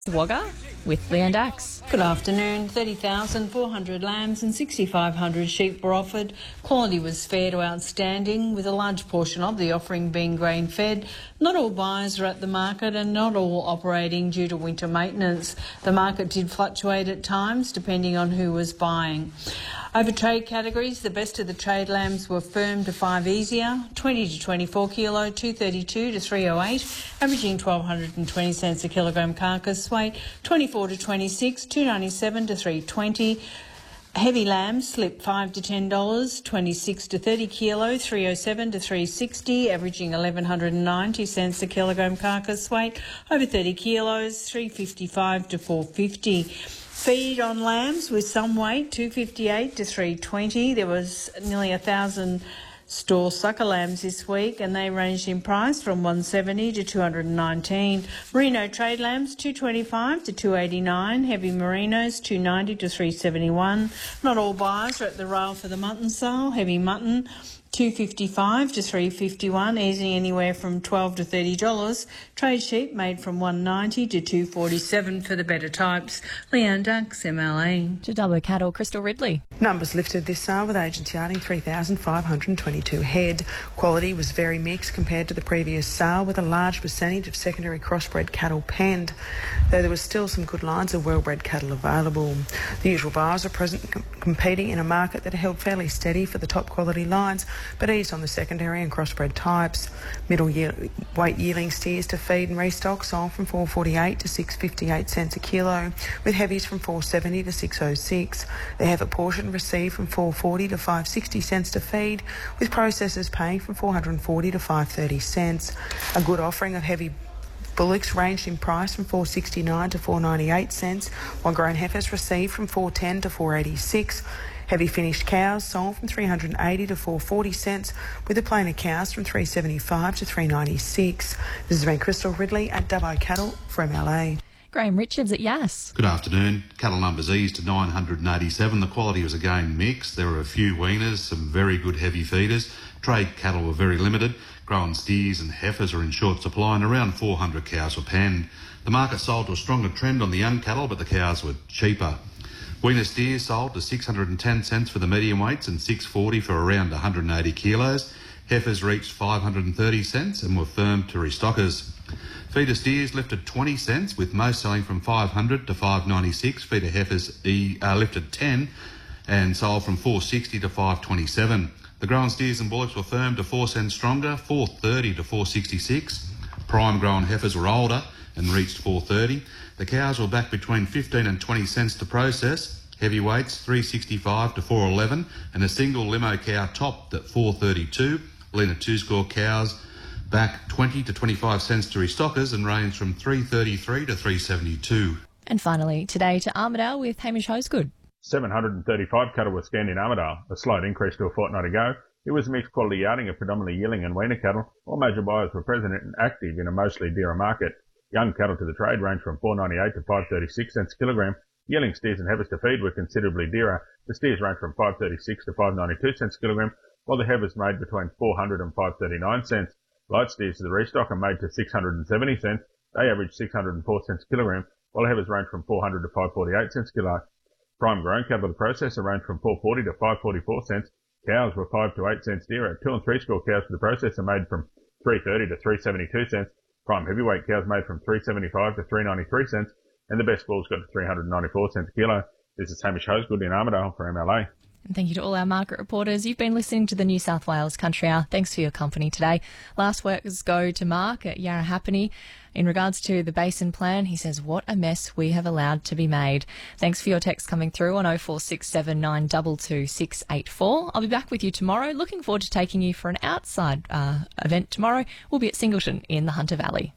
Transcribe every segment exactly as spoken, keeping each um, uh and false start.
Wagga with Leanne Dax. Good afternoon. thirty thousand four hundred lambs and six thousand five hundred sheep were offered. Quality was fair to outstanding, with a large portion of the offering being grain-fed. Not all buyers are at the market and not all operating due to winter maintenance. The market did fluctuate at times depending on who was buying. Over trade categories, the best of the trade lambs were firm to five easier, twenty to twenty-four kilo, two thirty-two to three oh eight, averaging twelve twenty cents a kilogram carcass weight, twenty-four to twenty-six, two ninety-seven to three twenty. Heavy lambs slipped five to ten dollars, twenty-six to thirty kilo, three oh seven to three sixty, averaging eleven ninety cents a kilogram carcass weight. Over thirty kilos, three fifty-five to four fifty. Feed on lambs with some weight, two fifty-eight to three twenty. There was nearly a thousand store sucker lambs this week, and they ranged in price from one seventy to two nineteen. Merino trade lambs two twenty-five to two eighty-nine. Heavy merinos two ninety to three seventy-one. Not all buyers are at the rail for the mutton sale. Heavy mutton two fifty-five to three fifty-one, easing anywhere from twelve to thirty dollars. Trade sheep made from one ninety to two forty-seven for the better types. Leanne Dax, M L A. To Dubbo Cattle, Crystal Ridley. Numbers lifted this sale with agents yarding three thousand five hundred twenty-two head. Quality was very mixed compared to the previous sale, with a large percentage of secondary crossbred cattle penned, though there was still some good lines of well-bred cattle available. The usual buyers are present com- competing in a market that held fairly steady for the top quality lines, but eased on the secondary and crossbred types. Middle year, weight yearling steers to feed and restock sold from four forty-eight to six fifty-eight cents a kilo, with heavies from four seventy to six oh six. The heifer portion received from four forty to five sixty cents to feed, with processors paying from four forty to five thirty cents. A good offering of heavy bullocks ranged in price from four sixty-nine to four ninety-eight cents, while grown heifers received from four ten to four eighty-six. Heavy finished cows sold from three eighty to four forty cents, with the plainer cows from three seventy-five to three ninety-six. This has been Crystal Ridley at Dubbo Cattle for M L A. Graham Richards at Yass. Good afternoon. Cattle numbers eased to nine eighty-seven. The quality was again mixed. There were a few weaners, some very good heavy feeders. Trade cattle were very limited. Grown steers and heifers are in short supply, and around four hundred cows were penned. The market sold to a stronger trend on the young cattle, but the cows were cheaper. Weaner steers sold to six hundred ten cents for the medium weights and six forty for around one hundred eighty kilos. Heifers reached five hundred thirty cents and were firm to restockers. Feeder steers lifted twenty cents, with most selling from five hundred to five ninety-six. Feeder heifers e, uh, lifted ten and sold from four sixty to five twenty-seven. The grown steers and bullocks were firm to four cents stronger, four thirty to four sixty-six. Prime grown heifers were older and reached four thirty. The cows were back between fifteen and twenty cents to process. Heavyweights three sixty-five to four eleven, and a single limo cow topped at four thirty-two. Leaner two-score cows back twenty to twenty-five cents to restockers and ranged from three thirty-three to three seventy-two. And finally, today to Armidale with Hamish Hosegood. seven hundred thirty-five cattle were scanned in Armidale, a slight increase to a fortnight ago. It was mixed quality yarding of predominantly yearling and weaner cattle. All major buyers were present and active in a mostly dearer market. Young cattle to the trade ranged from four ninety-eight to five thirty-six cents a kilogram. Yearling steers and heifers to feed were considerably dearer. The steers ranged from five thirty-six to five ninety-two cents a kilogram, while the heifers made between four hundred and five thirty-nine cents. Light steers to the restock are made to six hundred seventy cents. They averaged six hundred four cents a kilogram, while heifers range from four hundred to five forty-eight cents a kilo. Prime grown cattle to the processor range from four forty to five forty-four cents. Cows were five to eight cents dearer. Two and three score cows to the processor made from three thirty to three seventy-two cents. Prime heavyweight cows made from three seventy-five to three ninety-three cents, and the best bulls got to three ninety-four cents a kilo. This is Hamish Hosegood in Armidale for M L A. And thank you to all our market reporters. You've been listening to the New South Wales Country Hour. Thanks for your company today. Last words go to Mark at Yarrahappini. In regards to the basin plan, he says, what a mess we have allowed to be made. Thanks for your text coming through on oh four six seven nine two two six eight four. I'll be back with you tomorrow. Looking forward to taking you for an outside uh, event tomorrow. We'll be at Singleton in the Hunter Valley.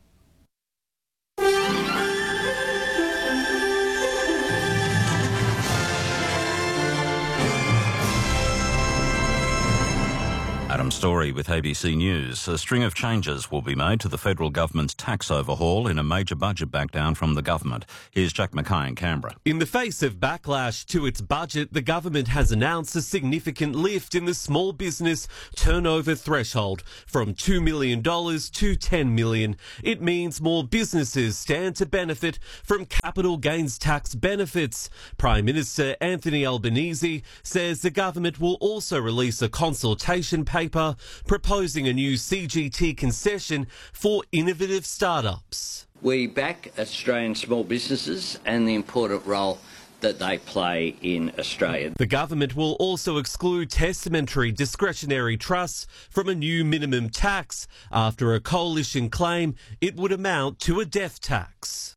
Adam Stone. story with A B C News. A string of changes will be made to the federal government's tax overhaul in a major budget backdown from the government. Here's Jack Mackay in Canberra. In the face of backlash to its budget, the government has announced a significant lift in the small business turnover threshold from two million dollars to ten million dollars. It means more businesses stand to benefit from capital gains tax benefits. Prime Minister Anthony Albanese says the government will also release a consultation paper proposing a new C G T concession for innovative startups. We back Australian small businesses and the important role that they play in Australia. The government will also exclude testamentary discretionary trusts from a new minimum tax after a coalition claim it would amount to a death tax.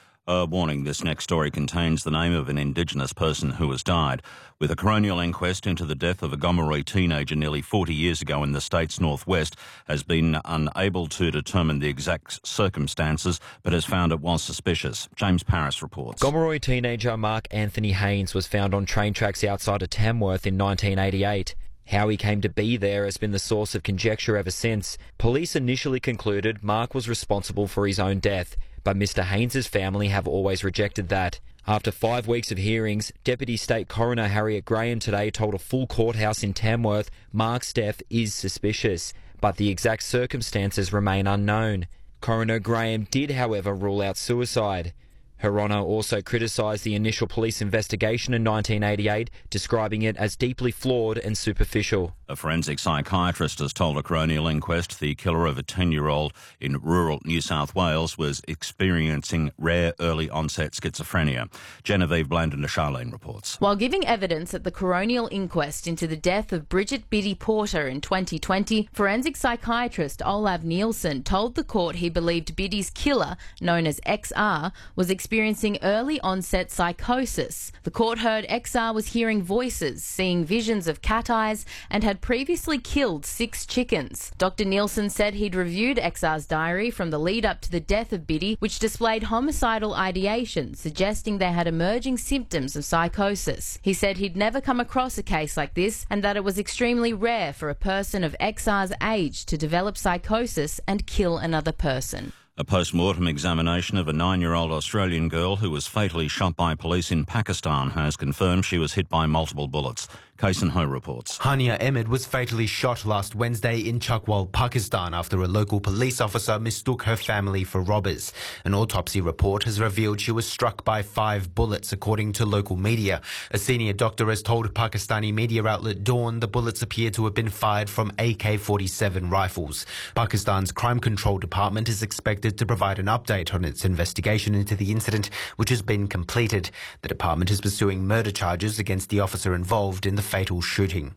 A warning, this next story contains the name of an Indigenous person who has died. With a coronial inquest into the death of a Gomeroi teenager nearly forty years ago in the state's northwest has been unable to determine the exact circumstances, but has found it was suspicious. James Paris reports. Gomeroi teenager Mark Anthony Haynes was found on train tracks outside of Tamworth in nineteen eighty-eight. How he came to be there has been the source of conjecture ever since. Police initially concluded Mark was responsible for his own death, but Mister Haynes' family have always rejected that. After five weeks of hearings, Deputy State Coroner Harriet Graham today told a full courthouse in Tamworth Mark's death is suspicious, but the exact circumstances remain unknown. Coroner Graham did, however, rule out suicide. Her Honour also criticised the initial police investigation in nineteen eighty-eight, describing it as deeply flawed and superficial. A forensic psychiatrist has told a coronial inquest the killer of a ten-year-old in rural New South Wales was experiencing rare early onset schizophrenia. Genevieve Blandon Charlene reports. While giving evidence at the coronial inquest into the death of Bridget Biddy Porter in twenty twenty, forensic psychiatrist Olav Nielsen told the court he believed Biddy's killer, known as X R, was experiencing early onset psychosis. The court heard X R was hearing voices, seeing visions of cat eyes, and had previously killed six chickens. Doctor Nielsen said he'd reviewed X R's diary from the lead up to the death of Biddy, which displayed homicidal ideation, suggesting they had emerging symptoms of psychosis. He said he'd never come across a case like this and that it was extremely rare for a person of X R's age to develop psychosis and kill another person. A post-mortem examination of a nine-year-old Australian girl who was fatally shot by police in Pakistan has confirmed she was hit by multiple bullets. Kaisen Ho reports. Hania Ahmed was fatally shot last Wednesday in Chakwal, Pakistan, after a local police officer mistook her family for robbers. An autopsy report has revealed she was struck by five bullets, according to local media. A senior doctor has told Pakistani media outlet Dawn the bullets appear to have been fired from A K forty-seven rifles. Pakistan's Crime Control Department is expected to provide an update on its investigation into the incident, which has been completed. The department is pursuing murder charges against the officer involved in the fatal shooting.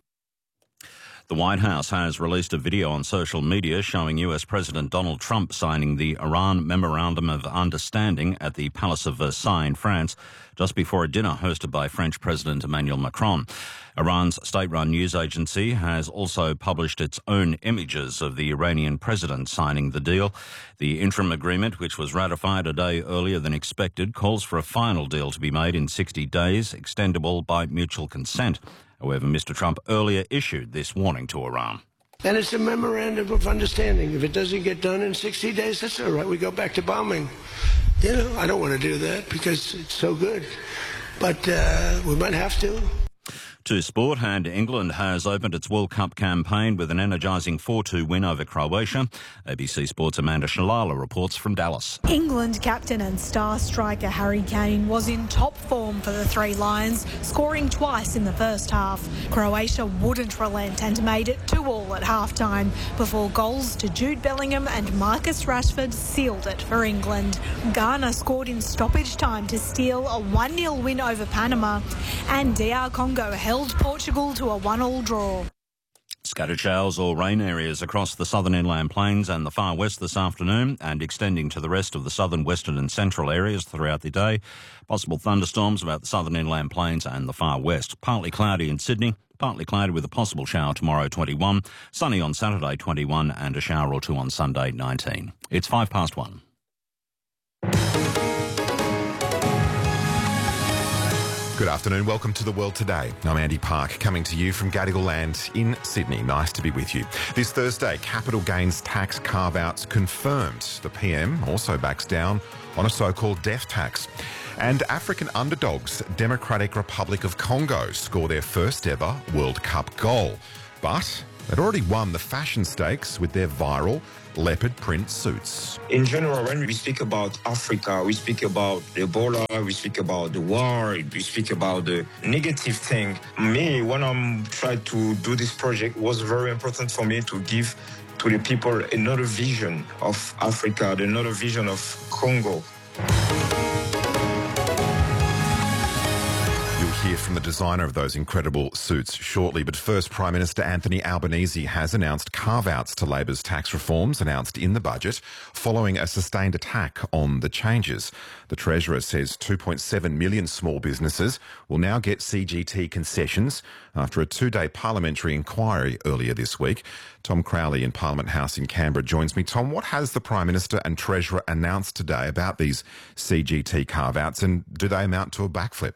The White House has released a video on social media showing U S President Donald Trump signing the Iran Memorandum of Understanding at the Palace of Versailles in France, just before a dinner hosted by French President Emmanuel Macron. Iran's state-run news agency has also published its own images of the Iranian president signing the deal. The interim agreement, which was ratified a day earlier than expected, calls for a final deal to be made in sixty days, extendable by mutual consent. However, Mister Trump earlier issued this warning to Iran. And it's a memorandum of understanding. If it doesn't get done in sixty days, that's all right. We go back to bombing. You know, I don't want to do that because it's so good. But uh, we might have to. To sport, and England has opened its World Cup campaign with an energising four two win over Croatia. A B C Sports' Amanda Shalala reports from Dallas. England captain and star striker Harry Kane was in top form for the Three Lions, scoring twice in the first half. Croatia wouldn't relent and made it two all at half-time before goals to Jude Bellingham and Marcus Rashford sealed it for England. Ghana scored in stoppage time to steal a one nil win over Panama, and D R Congo held Portugal to a one all draw. Scattered showers or rain areas across the southern inland plains and the far west this afternoon, and extending to the rest of the southern, western and central areas throughout the day. Possible thunderstorms about the southern inland plains and the far west. Partly cloudy in Sydney, partly cloudy with a possible shower tomorrow, twenty-one. Sunny on Saturday, twenty-one, and a shower or two on Sunday, nineteen. It's five past one. Good afternoon. Welcome to The World Today. I'm Andy Park, coming to you from Gadigal Land in Sydney. Nice to be with you. This Thursday, capital gains tax carve-outs confirmed. The P M also backs down on a so-called death tax. And African underdogs, Democratic Republic of Congo, score their first ever World Cup goal. But they'd already won the fashion stakes with their viral leopard print suits. In general, when we speak about Africa, we speak about Ebola, we speak about the war, we speak about the negative thing. Me, when I'm trying to do this project, it was very important for me to give to the people another vision of Africa, another vision of Congo. Hear from the designer of those incredible suits shortly. But first, Prime Minister Anthony Albanese has announced carve-outs to Labor's tax reforms announced in the budget following a sustained attack on the changes. The Treasurer says two point seven million small businesses will now get C G T concessions after a two-day parliamentary inquiry earlier this week. Tom Crowley in Parliament House in Canberra joins me. Tom, what has the Prime Minister and Treasurer announced today about these C G T carve-outs, and do they amount to a backflip?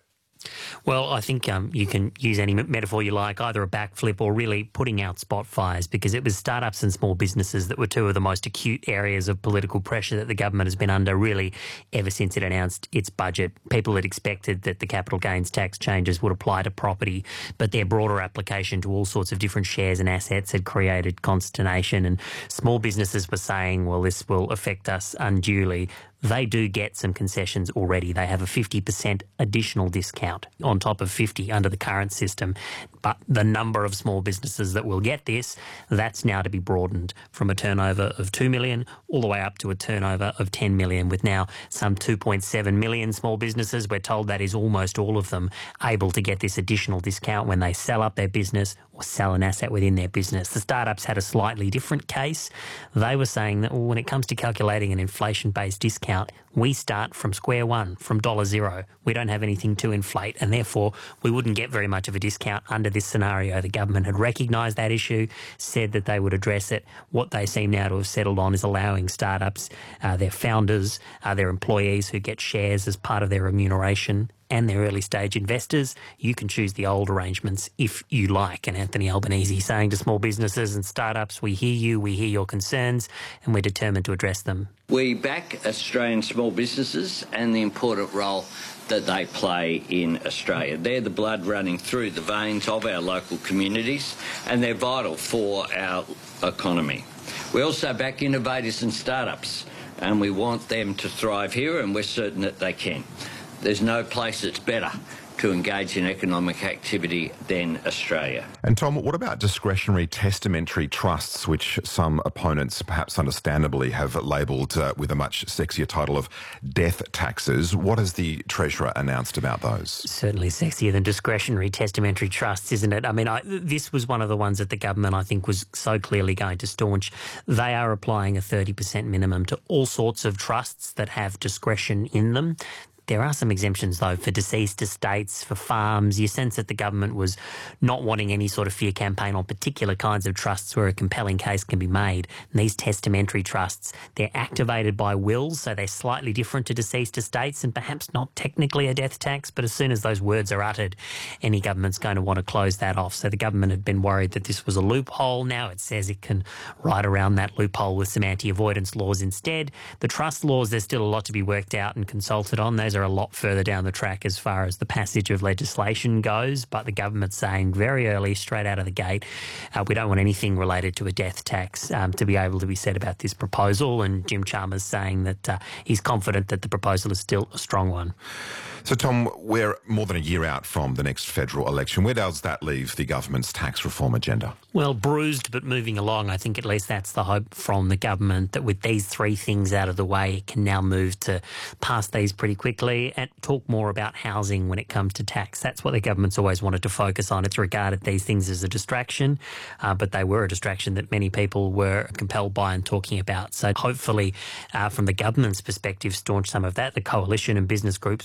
Well, I think um, you can use any metaphor you like, either a backflip or really putting out spot fires, because it was startups and small businesses that were two of the most acute areas of political pressure that the government has been under really ever since it announced its budget. People had expected that the capital gains tax changes would apply to property, but their broader application to all sorts of different shares and assets had created consternation, and small businesses were saying, well, this will affect us unduly. They do get some concessions already. They have a fifty percent additional discount on top of fifty under the current system. But the number of small businesses that will get this, that's now to be broadened from a turnover of two million all the way up to a turnover of ten million, with now some two point seven million small businesses. We're told that is almost all of them able to get this additional discount when they sell up their business or sell an asset within their business. The startups had a slightly different case. They were saying that, well, when it comes to calculating an inflation-based discount, we start from square one, from dollar zero. We don't have anything to inflate, and therefore we wouldn't get very much of a discount under this scenario. The government had recognised that issue, said that they would address it. What they seem now to have settled on is allowing startups, uh, their founders, uh, their employees who get shares as part of their remuneration, and their early stage investors. You can choose the old arrangements if you like. And Anthony Albanese saying to small businesses and startups, we hear you, we hear your concerns, and we're determined to address them. We back Australian small businesses and the important role that they play in Australia. They're the blood running through the veins of our local communities, and they're vital for our economy. We also back innovators and startups, and we want them to thrive here, and we're certain that they can. There's no place that's better to engage in economic activity than Australia. And Tom, what about discretionary testamentary trusts, which some opponents, perhaps understandably, have labelled uh, with a much sexier title of death taxes? What has the Treasurer announced about those? Certainly sexier than discretionary testamentary trusts, isn't it? I mean, I, this was one of the ones that the government, I think, was so clearly going to staunch. They are applying a thirty percent minimum to all sorts of trusts that have discretion in them. There are some exemptions, though, for deceased estates, for farms. You sense that the government was not wanting any sort of fear campaign on particular kinds of trusts where a compelling case can be made. And these testamentary trusts, they're activated by wills, so they're slightly different to deceased estates and perhaps not technically a death tax, but as soon as those words are uttered, any government's going to want to close that off. So the government had been worried that this was a loophole. Now it says it can ride around that loophole with some anti-avoidance laws instead. The trust laws, there's still a lot to be worked out and consulted on. Those are a lot further down the track as far as the passage of legislation goes, but the government's saying very early, straight out of the gate, uh, we don't want anything related to a death tax um, to be able to be said about this proposal. And Jim Chalmers saying that uh, he's confident that the proposal is still a strong one. So, Tom, we're more than a year out from the next federal election. Where does that leave the government's tax reform agenda? Well, bruised but moving along. I think at least that's the hope from the government, that with these three things out of the way, it can now move to pass these pretty quickly and talk more about housing when it comes to tax. That's what the government's always wanted to focus on. It's regarded these things as a distraction, uh, but they were a distraction that many people were compelled by and talking about. So hopefully, uh, from the government's perspective, staunch some of that. The coalition and business groups will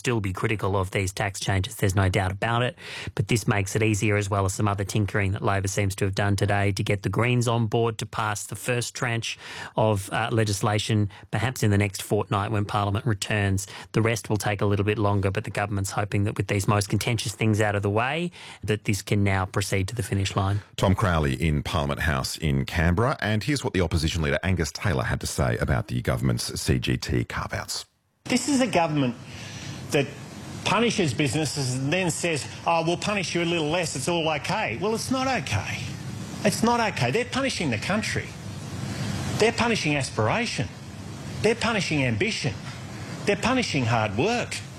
still be critical of these tax changes. There's no doubt about it. But this makes it easier, as well as some other tinkering that Labor seems to have done today, to get the Greens on board to pass the first tranche of uh, legislation, perhaps in the next fortnight when Parliament returns. The rest will take a little bit longer, but the government's hoping that with these most contentious things out of the way, that this can now proceed to the finish line. Tom Crowley in Parliament House in Canberra, and here's what the opposition leader Angus Taylor had to say about the government's C G T carve-outs. This is a government that punishes businesses and then says, oh, we'll punish you a little less, it's all okay. Well, it's not okay. It's not okay. They're punishing the country. They're punishing aspiration. They're punishing ambition. They're punishing hard work.